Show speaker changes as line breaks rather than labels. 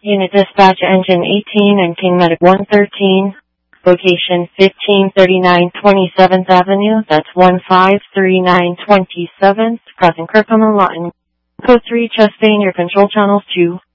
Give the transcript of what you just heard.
Unit Dispatch Engine 18 and King Medic 113. Location 1539 27th Avenue. That's 1539 27th. Crossing Kirkham and Lawton. Code 3, chest vein, your control channels 2.